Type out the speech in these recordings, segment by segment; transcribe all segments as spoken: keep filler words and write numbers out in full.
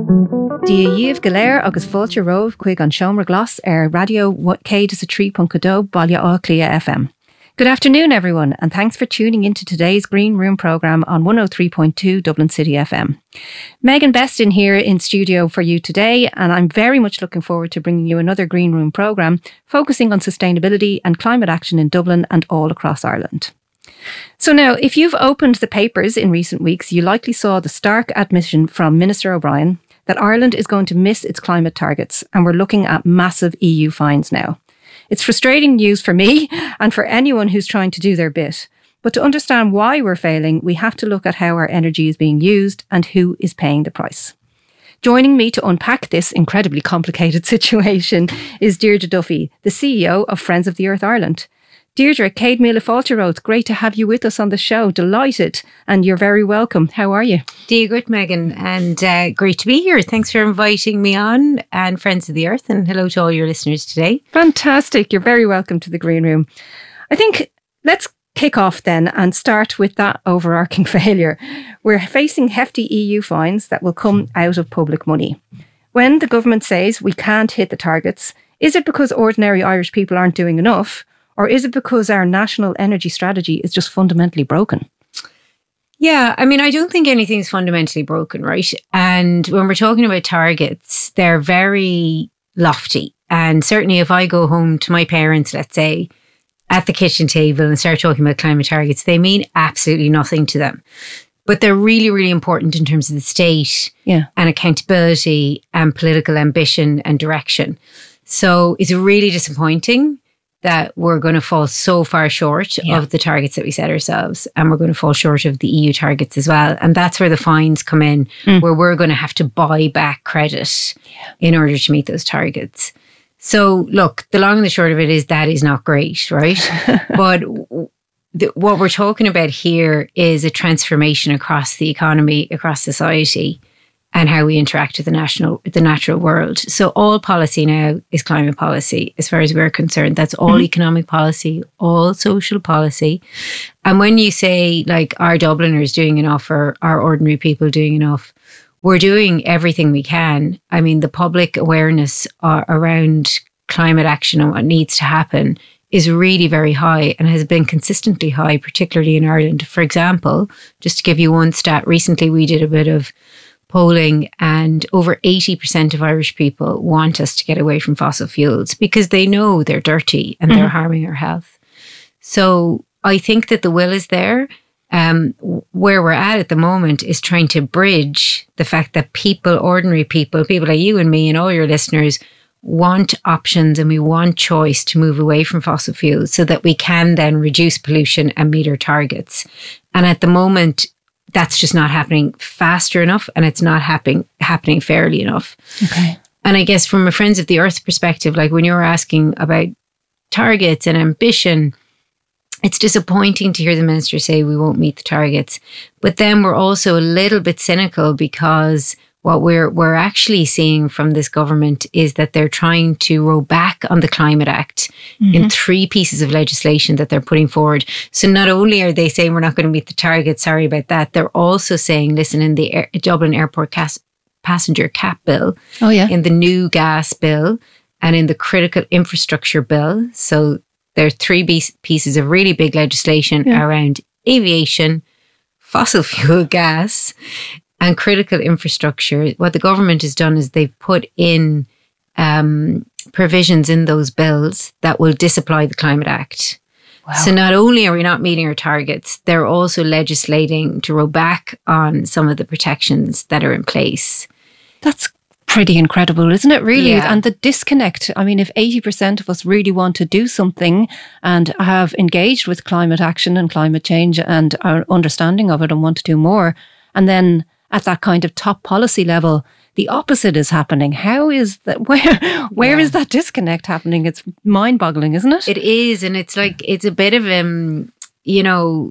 Díomh go léir agus fáilte romh chuig an seomra glas ar radio cé three point two Baile Átha F M. Good afternoon, everyone, and thanks for tuning into today's Green Room programme on one oh three point two Dublin City F M. Megan Beston here in studio for you today, and I'm very much looking forward to bringing you another Green Room programme focusing on sustainability and climate action in Dublin and all across Ireland. So now, if you've opened the papers in recent weeks, you likely saw the stark admission from Minister O'Brien that Ireland is going to miss its climate targets, and we're looking at massive E U fines now. It's frustrating news for me and for anyone who's trying to do their bit. But to understand why we're failing, we have to look at how our energy is being used and who is paying the price. Joining me to unpack this incredibly complicated situation is Deirdre Duffy, the C E O of Friends of the Earth Ireland. Deirdre, Céad Míle Fáilte Ród, great to have you with us on the show. Delighted, and you're very welcome. How are you? Dear good, Megan, and uh, great to be here. Thanks for inviting me on, and Friends of the Earth, and hello to all your listeners today. Fantastic. You're very welcome to the Green Room. I think let's kick off then and start with that overarching failure. We're facing hefty E U fines that will come out of public money. When the government says we can't hit the targets, is it because ordinary Irish people aren't doing enough? Or is it because our national energy strategy is just fundamentally broken? Yeah, I mean, I don't think anything's fundamentally broken, right? And when we're talking about targets, they're very lofty. And certainly if I go home to my parents, let's say, at the kitchen table and start talking about climate targets, they mean absolutely nothing to them. But they're really, really important in terms of the state yeah. and accountability and political ambition and direction. So it's really disappointing that we're going to fall so far short yeah. of the targets that we set ourselves, and we're going to fall short of the E U targets as well. And that's where the fines come in, mm. where we're going to have to buy back credit yeah. in order to meet those targets. So look, the long and the short of it is that is not great, right? But th- what we're talking about here is a transformation across the economy, across society, and how we interact with the national, the natural world. So all policy now is climate policy, as far as we're concerned. That's all mm-hmm. economic policy, all social policy. And when you say, like, are Dubliners doing enough, or are ordinary people doing enough? We're doing everything we can. I mean, the public awareness uh, around climate action and what needs to happen is really very high and has been consistently high, particularly in Ireland. For example, just to give you one stat, recently we did a bit of polling, and over eighty percent of Irish people want us to get away from fossil fuels because they know they're dirty and mm-hmm. they're harming our health. So I think that the will is there. Um, where we're at at the moment is trying to bridge the fact that people, ordinary people, people like you and me and all your listeners, want options and we want choice to move away from fossil fuels so that we can then reduce pollution and meet our targets. And at the moment, that's just not happening faster enough, and it's not happening happening fairly enough. Okay. And I guess from a Friends of the Earth perspective, like when you were asking about targets and ambition, it's disappointing to hear the minister say we won't meet the targets. But then we're also a little bit cynical because what we're we're actually seeing from this government is that they're trying to row back on the Climate Act mm-hmm. in three pieces of legislation that they're putting forward. So not only are they saying we're not going to meet the target, sorry about that, they're also saying, listen, in the Air, Dublin Airport cas- passenger cap bill, oh yeah, in the new gas bill, and in the critical infrastructure bill. So there are three be- pieces of really big legislation yeah. around aviation, fossil fuel gas, and critical infrastructure. What the government has done is they've put in um, provisions in those bills that will disapply the Climate Act. Wow. So not only are we not meeting our targets, they're also legislating to roll back on some of the protections that are in place. That's pretty incredible, isn't it, really? Yeah. And the disconnect. I mean, if eighty percent of us really want to do something and have engaged with climate action and climate change and our understanding of it and want to do more, and then at that kind of top policy level, the opposite is happening. How is that? Where where yeah. is that disconnect happening? It's mind-boggling, isn't it? It is, and it's like it's a bit of um, you know,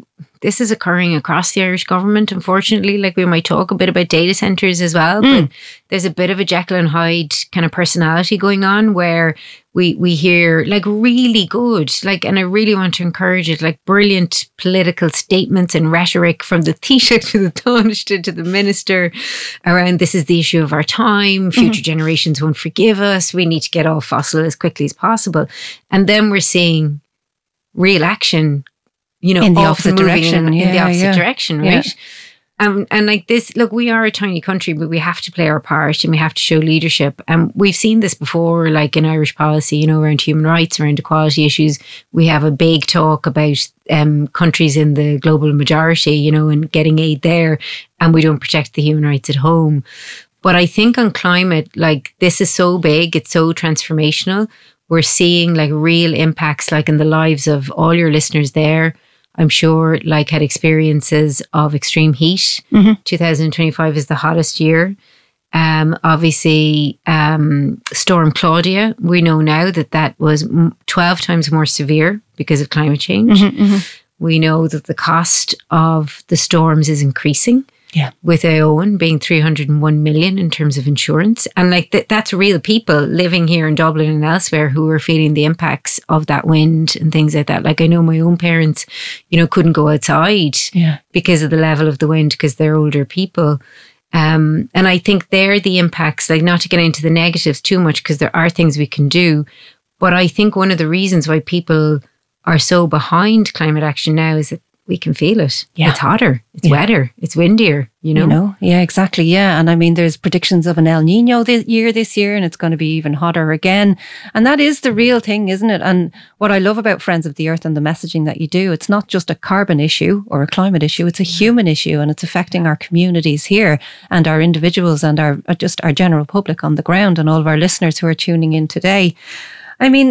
this is occurring across the Irish government, unfortunately. Like, we might talk a bit about data centres as well, mm. but there's a bit of a Jekyll and Hyde kind of personality going on where we we hear like really good, like, and I really want to encourage it, like brilliant political statements and rhetoric from the Taoiseach to the Taoiseach to the minister around this is the issue of our time, future mm-hmm. generations won't forgive us, we need to get off fossil as quickly as possible. And then we're seeing real action, you know, in the opposite direction, in, yeah, in the opposite yeah. direction, right? Yeah. Um, and like this, look, we are a tiny country, but we have to play our part and we have to show leadership. And we've seen this before, like in Irish policy, you know, around human rights, around equality issues. We have a big talk about um, countries in the global majority, you know, and getting aid there. And we don't protect the human rights at home. But I think on climate, like this is so big, it's so transformational. We're seeing like real impacts, like in the lives of all your listeners there. I'm sure like had experiences of extreme heat. Mm-hmm. twenty twenty-five is the hottest year. Um, obviously, um, Storm Claudia, we know now that that was twelve times more severe because of climate change. Mm-hmm, mm-hmm. We know that the cost of the storms is increasing. Yeah, with Eowyn being three hundred one million in terms of insurance. And like th- that's real people living here in Dublin and elsewhere who are feeling the impacts of that wind and things like that. Like I know my own parents, you know, couldn't go outside yeah. because of the level of the wind, because they're older people. Um, and I think they're the impacts, like not to get into the negatives too much, because there are things we can do. But I think one of the reasons why people are so behind climate action now is that we can feel it. Yeah. It's hotter, it's yeah. wetter, it's windier, you know? You know? Yeah, exactly. Yeah. And I mean, there's predictions of an El Nino this year, this year, and it's going to be even hotter again. And that is the real thing, isn't it? And what I love about Friends of the Earth and the messaging that you do, it's not just a carbon issue or a climate issue, it's a human issue, and it's affecting our communities here and our individuals and our just our general public on the ground and all of our listeners who are tuning in today. I mean,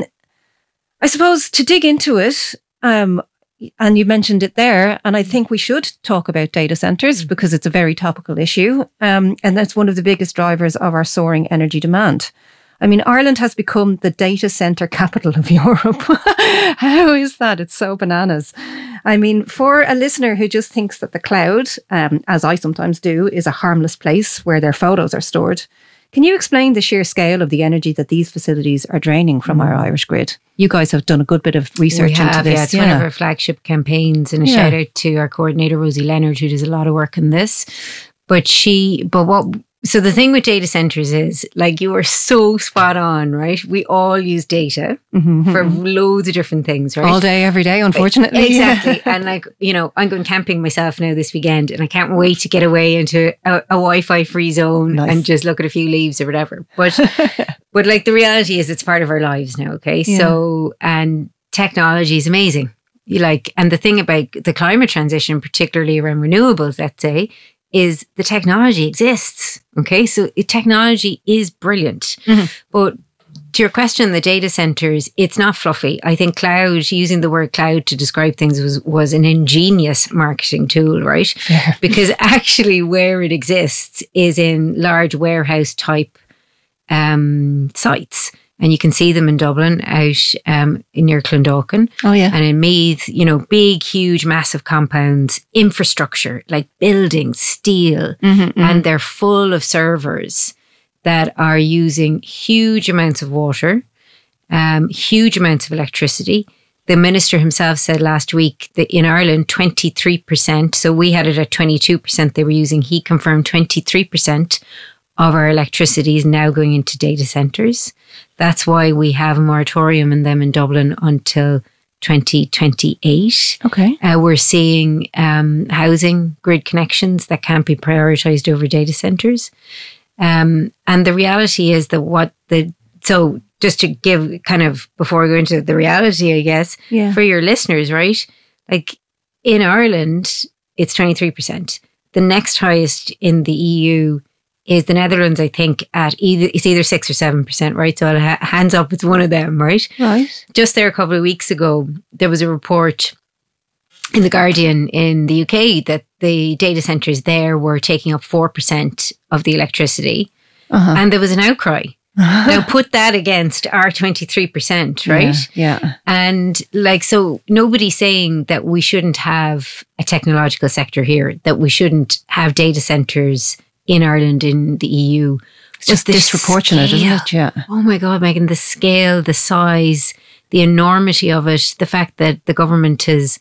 I suppose to dig into it, um, and you mentioned it there, and I think we should talk about data centres because it's a very topical issue, um, and that's one of the biggest drivers of our soaring energy demand. I mean, Ireland has become the data centre capital of Europe. How is that? It's so bananas. I mean, for a listener who just thinks that the cloud, um, as I sometimes do, is a harmless place where their photos are stored, can you explain the sheer scale of the energy that these facilities are draining from mm. our Irish grid? You guys have done a good bit of research we have, into this. Yeah, it's yeah. one of our flagship campaigns, and a yeah. shout out to our coordinator, Rosie Leonard, who does a lot of work on this. But she, but what, so the thing with data centres is, like, you are so spot on, right? We all use data mm-hmm. for loads of different things, right? All day, every day, unfortunately. Exactly. And like, you know, I'm going camping myself now this weekend, and I can't wait to get away into a, a Wi-Fi free zone nice. and just look at a few leaves or whatever. But, but like the reality is it's part of our lives now, okay? Yeah. So, and technology is amazing. You like, and the thing about the climate transition, particularly around renewables, let's say, is the technology exists. Okay, so technology is brilliant. Mm-hmm. But to your question, the data centers, it's not fluffy. I think cloud, using the word cloud to describe things was, was an ingenious marketing tool, right? Yeah. Because actually where it exists is in large warehouse type um, sites. And you can see them in Dublin, out um, near Clondalkin. Oh, yeah. And in Meath, you know, big, huge, massive compounds, infrastructure, like buildings, steel. Mm-hmm, mm-hmm. And they're full of servers that are using huge amounts of water, um, huge amounts of electricity. The minister himself said last week that in Ireland, twenty-three percent, so we had it at twenty-two percent they were using, he confirmed twenty-three percent of our electricity is now going into data centres. That's why we have a moratorium in them in Dublin until twenty twenty-eight. Okay. Uh, we're seeing um, housing grid connections that can't be prioritised over data centres. Um, and the reality is that what the, so just to give kind of, before we go into the reality, I guess, yeah. for your listeners, right? Like in Ireland, it's twenty-three percent. The next highest in the E U is the Netherlands, I think, at either, it's either six or seven percent, right? So ha- hands up, it's one of them, right? Right. Just there a couple of weeks ago, there was a report in The Guardian in the U K that the data centres there were taking up four percent of the electricity. Uh-huh. And there was an outcry. Now put that against our twenty-three percent, right? Yeah, yeah. And like, so nobody's saying that we shouldn't have a technological sector here, that we shouldn't have data centres in Ireland, in the E U. It's just disproportionate, scale, isn't it? Yeah. Oh my God, Megan, the scale, the size, the enormity of it, the fact that the government is,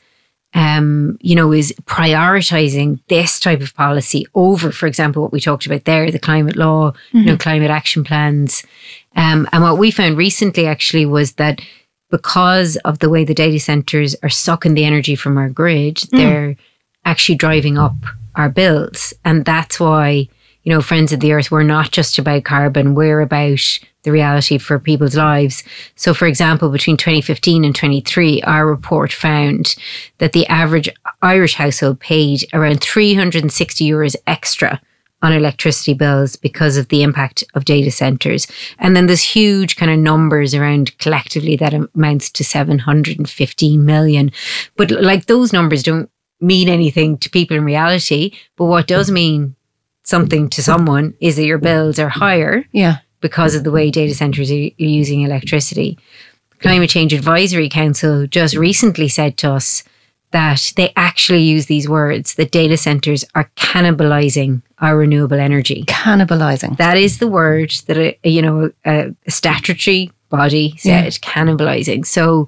um, you know, is prioritising this type of policy over, for example, what we talked about there, the climate law, mm-hmm. you know, climate action plans. Um, and what we found recently actually was that because of the way the data centres are sucking the energy from our grid, mm. they're actually driving up our bills. And that's why, you know, Friends of the Earth, we're not just about carbon, we're about the reality for people's lives. So, for example, between twenty fifteen and twenty-three, our report found that the average Irish household paid around three hundred sixty euros extra on electricity bills because of the impact of data centres. And then there's huge kind of numbers around collectively that amounts to seven hundred fifteen million. But like those numbers don't mean anything to people in reality. But what does mean something to someone is that your bills are higher. Yeah. Because of the way data centres are using electricity. Climate Change Advisory Council just recently said to us that they actually use these words, that data centres are cannibalising our renewable energy. Cannibalising. That is the word that, a, you know, a, a statutory body said, yeah. Cannibalising. So,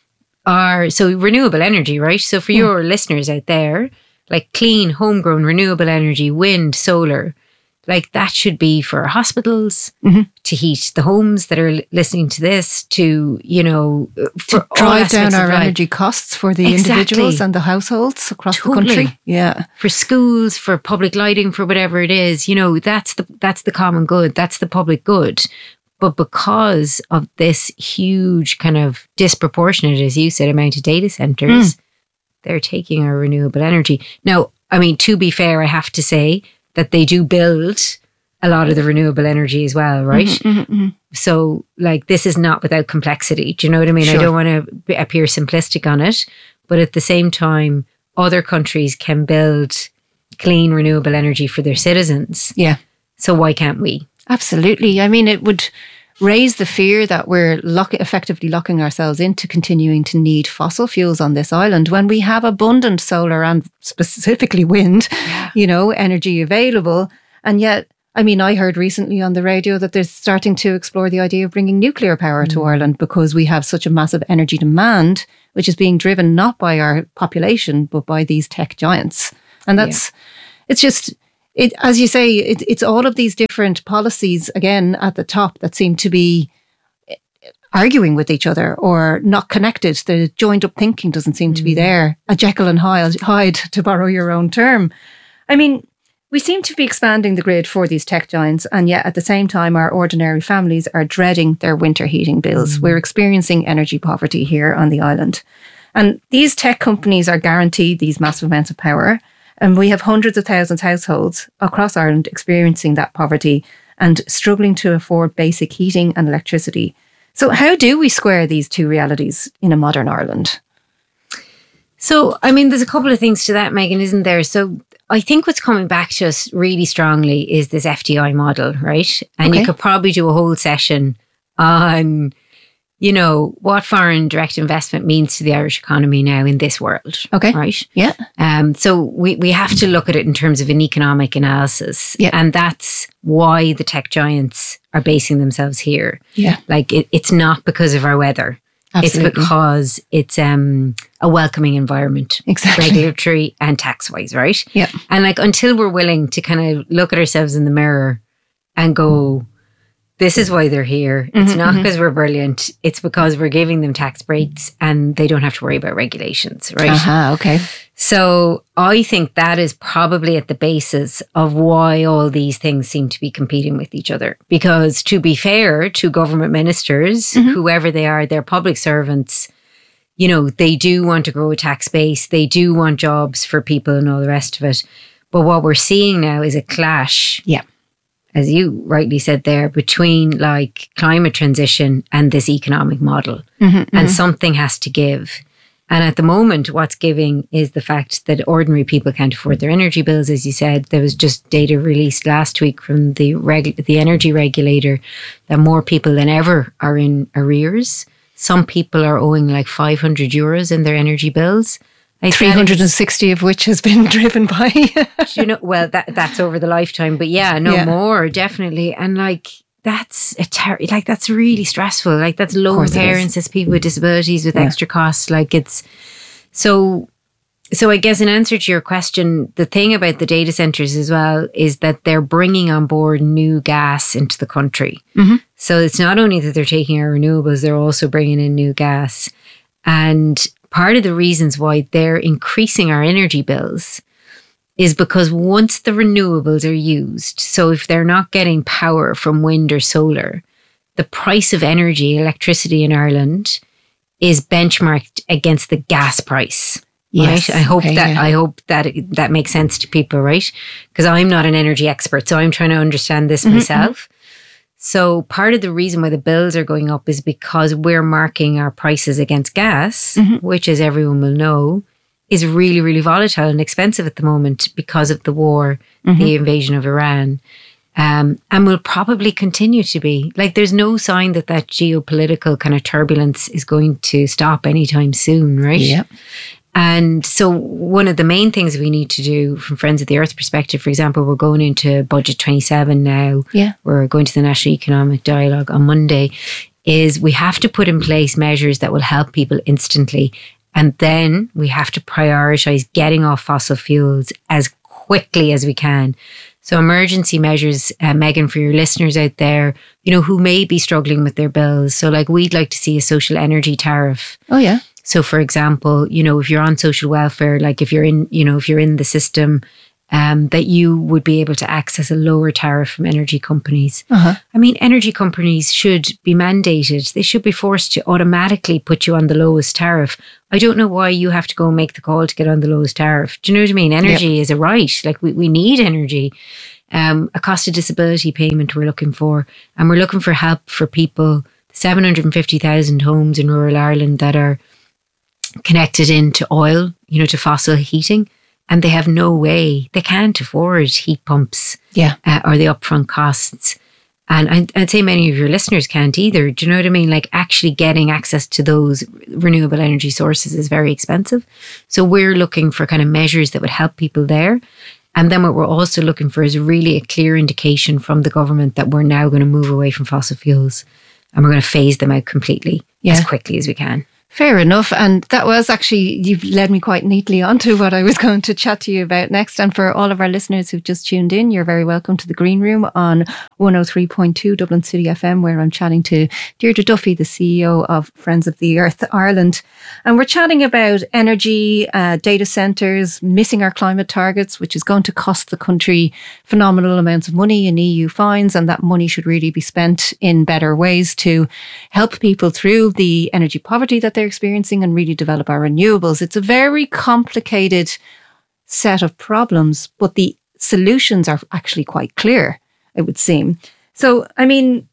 our, so renewable energy, right? So for yeah. your listeners out there, like clean, homegrown, renewable energy, wind, solar, like that should be for hospitals, mm-hmm. to heat the homes that are listening to this, to, you know, for to drive down our energy costs for the exactly. individuals and the households across totally. the country. Yeah. For schools, for public lighting, for whatever it is, you know, that's the that's the common good. That's the public good. But because of this huge kind of disproportionate, as you said, amount of data centres, mm. they're taking our renewable energy. Now, I mean, to be fair, I have to say that they do build a lot of the renewable energy as well, right? Mm-hmm, mm-hmm. So, like, this is not without complexity. Do you know what I mean? Sure. I don't want to appear simplistic on it, but at the same time, other countries can build clean, renewable energy for their citizens. Yeah. So why can't we? Absolutely. I mean, it would raise the fear that we're lock- effectively locking ourselves into continuing to need fossil fuels on this island when we have abundant solar and specifically wind, yeah. you know, energy available. And yet, I mean, I heard recently on the radio that they're starting to explore the idea of bringing nuclear power mm. to Ireland because we have such a massive energy demand, which is being driven not by our population, but by these tech giants. And that's, yeah. it's just... It, as you say, it, it's all of these different policies, again, at the top that seem to be arguing with each other or not connected. The joined up thinking doesn't seem mm. to be there. A Jekyll and Hyde, Hyde, to borrow your own term. I mean, we seem to be expanding the grid for these tech giants, and yet at the same time, our ordinary families are dreading their winter heating bills. Mm. We're experiencing energy poverty here on the island. And these tech companies are guaranteed these massive amounts of power. And we have hundreds of thousands of households across Ireland experiencing that poverty and struggling to afford basic heating and electricity. So how do we square these two realities in a modern Ireland? So, I mean, there's a couple of things to that, Megan, isn't there? So I think what's coming back to us really strongly is this F D I model, right? And okay. you could probably do a whole session on, you know, what foreign direct investment means to the Irish economy now in this world. Okay. Right? Yeah. Um, so we, we have to look at it in terms of an economic analysis. Yeah. And that's why the tech giants are basing themselves here. Yeah. Like it, it's not because of our weather. Absolutely. It's because it's um, a welcoming environment. Exactly. Regulatory and tax-wise, right? Yeah. And like until we're willing to kind of look at ourselves in the mirror and go, this is why they're here. It's mm-hmm, not because mm-hmm. we're brilliant. It's because we're giving them tax breaks and they don't have to worry about regulations, right? Uh-huh, okay. So I think that is probably at the basis of why all these things seem to be competing with each other. Because to be fair to government ministers, mm-hmm. whoever they are, they're public servants, you know, they do want to grow a tax base. They do want jobs for people and all the rest of it. But what we're seeing now is a clash. Yeah. As you rightly said there, between like climate transition and this economic model. Mm-hmm, and mm-hmm. something has to give. And at the moment, what's giving is the fact that ordinary people can't afford their energy bills. As you said, there was just data released last week from the reg- the energy regulator that more people than ever are in arrears. Some people are owing like five hundred euros in their energy bills. Like three hundred sixty of which has been driven by. you know, well, that that's over the lifetime. But yeah, no Yeah. more, definitely. And like, that's a ter- like that's really stressful. Like that's low course it is. parents, as people with disabilities with Yeah. extra costs. Like it's so. So I guess in answer to your question, the thing about the data centers as well is that they're bringing on board new gas into the country. Mhm. So it's not only that they're taking our renewables, they're also bringing in new gas. And part of the reasons why they're increasing our energy bills is because once the renewables are used, so if they're not getting power from wind or solar, the price of energy, electricity in Ireland is benchmarked against the gas price. Yes. Right? I hope Okay, that yeah. I hope that that makes sense to people, right? Because I'm not an energy expert, so I'm trying to understand this Mhm, myself. So part of the reason why the bills are going up is because we're marking our prices against gas, Mhm. which, as everyone will know, is really, really volatile and expensive at the moment because of the war, Mhm. the invasion of Iran, um, and will probably continue to be. Like, there's no sign that that geopolitical kind of turbulence is going to stop anytime soon, right? Yep. And so one of the main things we need to do from Friends of the Earth perspective, for example, we're going into Budget twenty-seven now. Yeah. We're going to the National Economic Dialogue on Monday, is we have to put in place measures that will help people instantly. And then we have to prioritise getting off fossil fuels as quickly as we can. So emergency measures, uh, Megan, for your listeners out there, you know, who may be struggling with their bills. So like we'd like to see a social energy tariff. Oh, yeah. So, for example, you know, if you're on social welfare, like if you're in, you know, if you're in the system, um, that you would be able to access a lower tariff from energy companies. Uh-huh. I mean, energy companies should be mandated. They should be forced to automatically put you on the lowest tariff. I don't know why you have to go and make the call to get on the lowest tariff. Do you know what I mean? Energy is a right. Like we, we need energy. Um, a cost of disability payment we're looking for. And we're looking for help for people, seven hundred fifty thousand homes in rural Ireland that are connected into oil, you know, to fossil heating, and they have no way, they can't afford heat pumps Yeah. uh, or the upfront costs. And I'd, I'd say many of your listeners can't either. Do you know what I mean? Like actually getting access to those renewable energy sources is very expensive. So we're looking for kind of measures that would help people there. And then what we're also looking for is really a clear indication from the government that we're now going to move away from fossil fuels and we're going to phase them out completely Yeah. as quickly as we can. Fair enough. And that was actually, you've led me quite neatly onto what I was going to chat to you about next. And for all of our listeners who've just tuned in, you're very welcome to the Green Room on one oh three point two Dublin City F M, where I'm chatting to Deirdre Duffy, the C E O of Friends of the Earth Ireland. And we're chatting about energy, uh, data centres, missing our climate targets, which is going to cost the country phenomenal amounts of money in E U fines. And that money should really be spent in better ways to help people through the energy poverty that they're experiencing and really develop our renewables. It's a very complicated set of problems, but the solutions are actually quite clear, it would seem. So, I mean,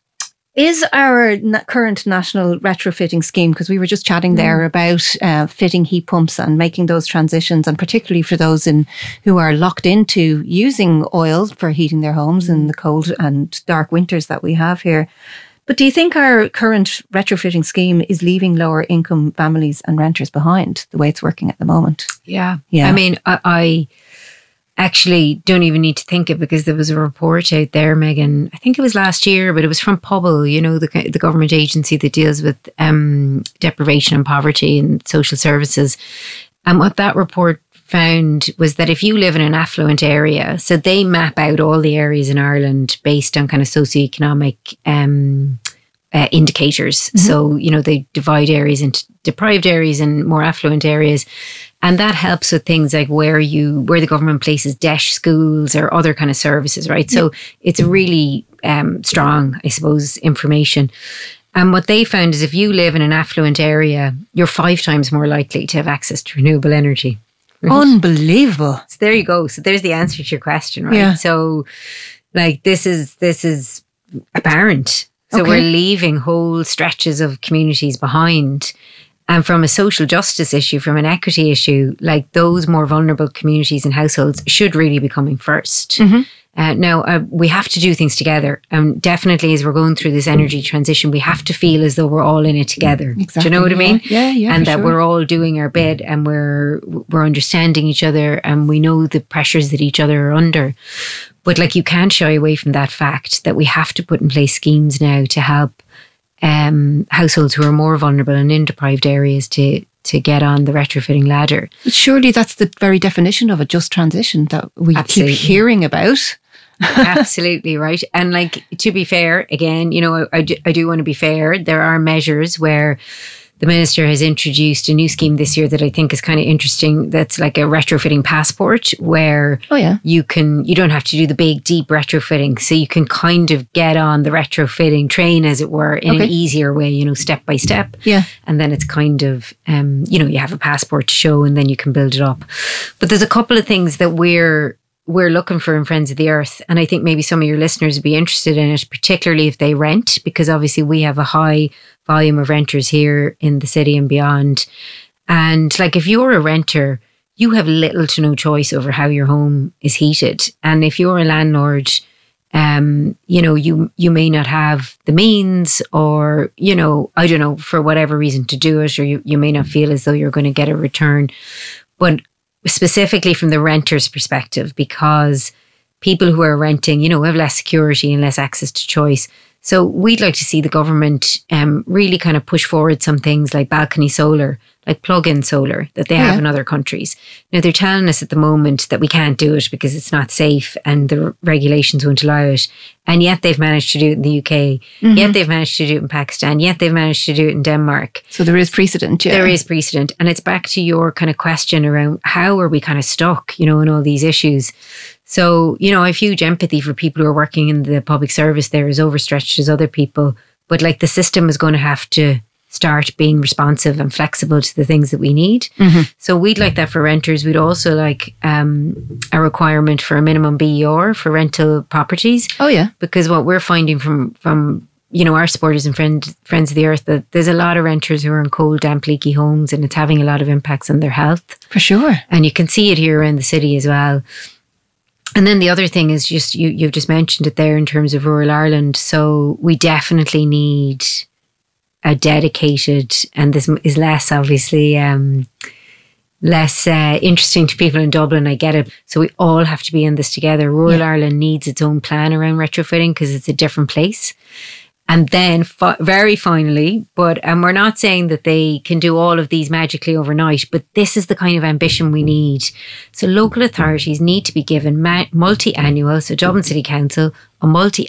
is our na- current national retrofitting scheme, because we were just chatting there about uh, fitting heat pumps and making those transitions, and particularly for those in who are locked into using oil for heating their homes in the cold and dark winters that we have here. But do you think our current retrofitting scheme is leaving lower income families and renters behind the way it's working at the moment? Yeah. Yeah. I mean, I, I actually don't even need to think it because there was a report out there, Megan, I think it was last year, but it was from Pobble, you know, the, the government agency that deals with um, deprivation and poverty and social services. And what that report found was that if you live in an affluent area, so they map out all the areas in Ireland based on kind of socioeconomic um, uh, indicators. Mm-hmm. So, you know, they divide areas into deprived areas and more affluent areas. And that helps with things like where you, where the government places DESH schools or other kind of services, right? So it's really um, strong, I suppose, information. And what they found is if you live in an affluent area, you're five times more likely to have access to renewable energy. Right? Unbelievable. So there you go. So there's the answer to your question, right? Yeah. So like this is this is apparent. So Okay. we're leaving whole stretches of communities behind. And from a social justice issue, from an equity issue, like those more vulnerable communities and households should really be coming first. Mm-hmm. Uh, now, uh, we have to do things together. And definitely as we're going through this energy transition, we have to feel as though we're all in it together. Exactly, do you know what yeah. I mean? Yeah, yeah. And that sure. we're all doing our bit and we're we're understanding each other and we know the pressures that each other are under. But like you can't shy away from that fact that we have to put in place schemes now to help um, households who are more vulnerable and in deprived areas to to get on the retrofitting ladder. But surely that's the very definition of a just transition that we Absolutely. keep hearing about. Absolutely right. And like, to be fair, again, you know, I, I, do, I do want to be fair. There are measures where the minister has introduced a new scheme this year that I think is kind of interesting. That's like a retrofitting passport where Oh, yeah. you can, you don't have to do the big, deep retrofitting. So you can kind of get on the retrofitting train, as it were, in Okay. an easier way, you know, step by step. Yeah. And then it's kind of, um, you know, you have a passport to show and then you can build it up. But there's a couple of things that we're, we're looking for in Friends of the Earth. And I think maybe some of your listeners would be interested in it, particularly if they rent, because obviously we have a high volume of renters here in the city and beyond. And like, if you're a renter, you have little to no choice over how your home is heated. And if you're a landlord, um, you know, you, you may not have the means or, you know, I don't know, for whatever reason to do it, or you, you may not feel as though you're going to get a return. But specifically from the renter's perspective, because people who are renting, you know, have less security and less access to choice. So we'd like to see the government um, really kind of push forward some things like balcony solar, like plug-in solar that they have Yeah. in other countries. Now, they're telling us at the moment that we can't do it because it's not safe and the regulations won't allow it. And yet they've managed to do it in the U K. Mm-hmm. Yet they've managed to do it in Pakistan. Yet they've managed to do it in Denmark. So there is precedent, yeah. There is precedent. And it's back to your kind of question around how are we kind of stuck, you know, in all these issues. So, you know, I have huge empathy for people who are working in the public service there as overstretched as other people. But like, the system is going to have to start being responsive and flexible to the things that we need. Mm-hmm. So we'd like that for renters. We'd also like um, a requirement for a minimum B E R for rental properties. Oh, yeah. Because what we're finding from, from you know, our supporters and friend, Friends of the Earth, that there's a lot of renters who are in cold, damp, leaky homes, and it's having a lot of impacts on their health. For sure. And you can see it here around the city as well. And then the other thing is just, you, you've just mentioned it there in terms of rural Ireland. So we definitely need a dedicated, and this is less obviously um, less uh, interesting to people in Dublin, I get it. So we all have to be in this together. Rural Yeah. Ireland needs its own plan around retrofitting because it's a different place. And then fi- very finally, but and we're not saying that they can do all of these magically overnight, but this is the kind of ambition we need. So local authorities need to be given ma- multi-annual, so Dublin City Council, a multi